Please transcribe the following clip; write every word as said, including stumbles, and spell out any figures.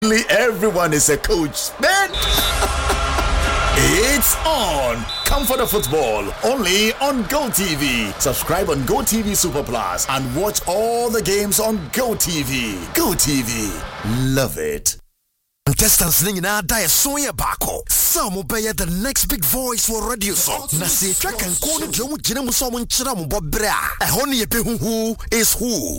Everyone is a coach, man. It's on. Come for the football. Only on GoTV. Subscribe on GoTV Super Plus and watch all the games on GoTV. GoTV. Love it. Contestants ning na da so ye bako. Some obey the next big voice for radio so. Na se track and code drum gina mu so mo nchira mo bobra. E ho ne ye pe hu is who.